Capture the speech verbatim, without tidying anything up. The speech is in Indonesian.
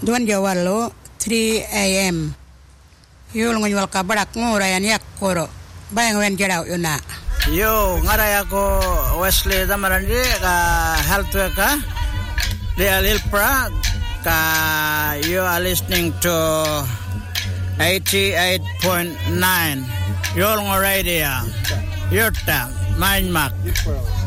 Duan jawalo three a.m. Yul ngonywal kabarak ngurayan yak koro. Bayang wen jaraw yuna. Yo, ngaray ako Wesley Damarandi ka health worker. Di Alilpra ka you are listening to eighty-eight point nine Yul ngo radio. Yurta, Mindmark.